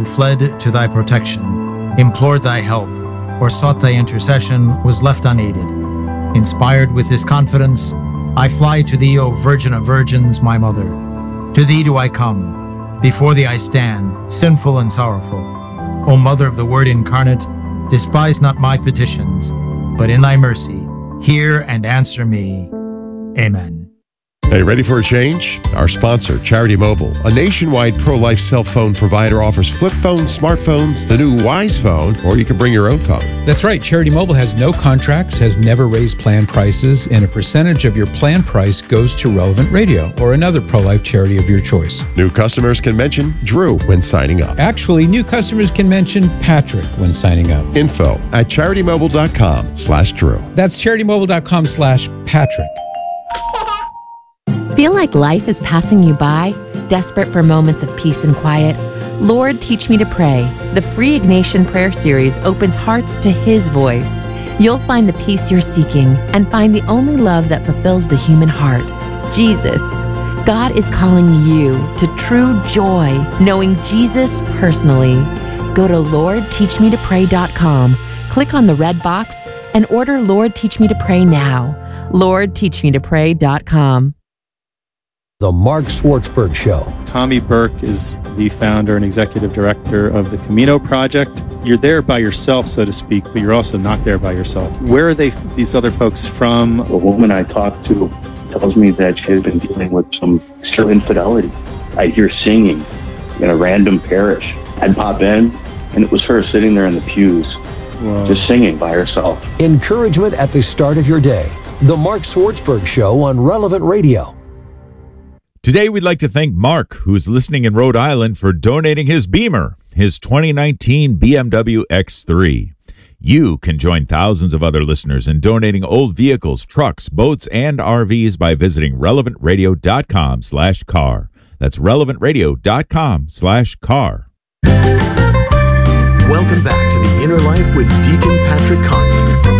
who fled to thy protection, implored thy help, or sought thy intercession was left unaided. Inspired with this confidence, I fly to thee, O Virgin of Virgins, my mother. To thee do I come. Before thee I stand, sinful and sorrowful. O Mother of the Word incarnate, despise not my petitions, but in thy mercy, hear and answer me. Amen. Hey, ready for a change? Our sponsor, Charity Mobile, a nationwide pro-life cell phone provider, offers flip phones, smartphones, the new Wise phone, or you can bring your own phone. That's right. Charity Mobile has no contracts, has never raised plan prices, and a percentage of your plan price goes to Relevant Radio or another pro-life charity of your choice. New customers can mention Drew when signing up. Actually, new customers can mention Patrick when signing up. Info at CharityMobile.com/Drew. That's CharityMobile.com/Patrick. Feel like life is passing you by? Desperate for moments of peace and quiet? Lord, Teach Me to Pray. The free Ignatian prayer series opens hearts to His voice. You'll find the peace you're seeking and find the only love that fulfills the human heart, Jesus. God is calling you to true joy, knowing Jesus personally. Go to LordTeachMeToPray.com, click on the red box, and order Lord, Teach Me to Pray now. LordTeachMeToPray.com. The Mark Swartzberg Show. Tommy Burke is the founder and executive director of the Camino Project. You're there by yourself, so to speak, but you're also not there by yourself. Where are these other folks from? A woman I talked to tells me that she has been dealing with some extreme infidelity. I hear singing in a random parish. I'd pop in, and it was her sitting there in the pews, just singing by herself. Encouragement at the start of your day. The Mark Swartzberg Show on Relevant Radio. Today, we'd like to thank Mark, who's listening in Rhode Island, for donating his Beamer, his 2019 BMW X3. You can join thousands of other listeners in donating old vehicles, trucks, boats, and RVs by visiting relevantradio.com/car. That's relevantradio.com/car. Welcome back to The Inner Life with Deacon Patrick Conley.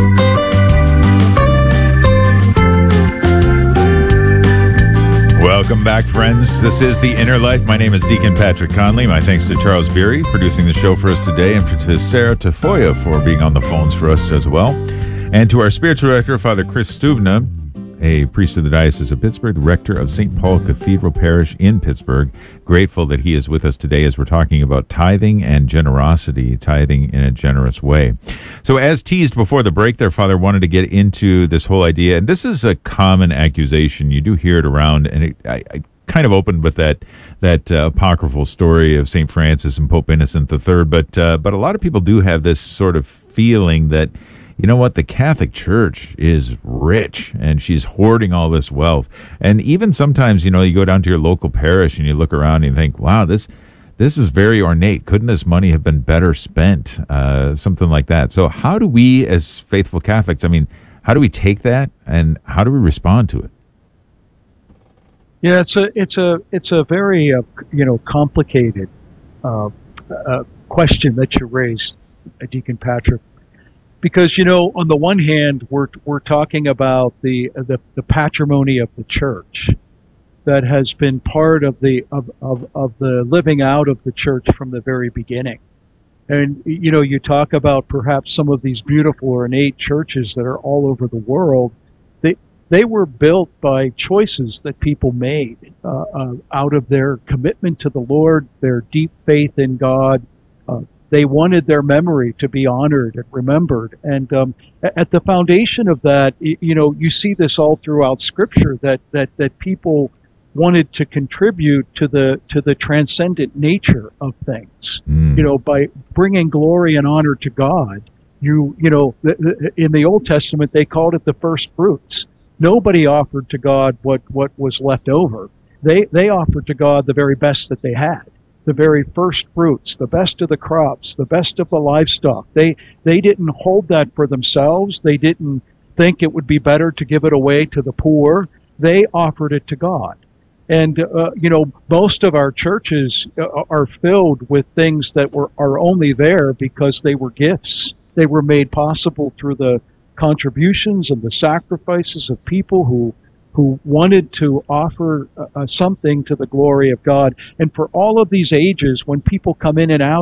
Welcome back, friends. This is The Inner Life. My name is Deacon Patrick Conley. My thanks to Charles Beery producing the show for us today, and to Sarah Tafoya for being on the phones for us as well. And to our spiritual director, Father Chris Stubna, a priest of the Diocese of Pittsburgh, the rector of St. Paul Cathedral Parish in Pittsburgh. Grateful that he is with us today as we're talking about tithing and generosity, tithing in a generous way. So as teased before the break there, Father, wanted to get into this whole idea, and this is a common accusation. You do hear it around, and I kind of opened with that apocryphal story of St. Francis and Pope Innocent III, but a lot of people do have this sort of feeling that, you know what, the Catholic Church is rich and she's hoarding all this wealth. And even sometimes, you know, you go down to your local parish and you look around and you think, wow, this is very ornate. Couldn't this money have been better spent? Something like that. So how do we as faithful Catholics, how do we take that and how do we respond to it? Yeah, it's a very complicated question that you raised, Deacon Patrick. Because, on the one hand, we're talking about the patrimony of the church that has been part of the living out of the church from the very beginning. And, you talk about perhaps some of these beautiful ornate churches that are all over the world. They were built by choices that people made out of their commitment to the Lord, their deep faith in God. They wanted their memory to be honored and remembered. And at the foundation of that, you see this all throughout Scripture, that people wanted to contribute to the transcendent nature of things. By bringing glory and honor to God. In the Old Testament, they called it the first fruits. Nobody offered to God what was left over. They offered to God the very best that they had. The very first fruits, the best of the crops, the best of the livestock. They didn't hold that for themselves. They didn't think it would be better to give it away to the poor. They offered it to God. And, most of our churches are filled with things that are only there because they were gifts. They were made possible through the contributions and the sacrifices of people who wanted to offer something to the glory of God. And for all of these ages, when people come in and out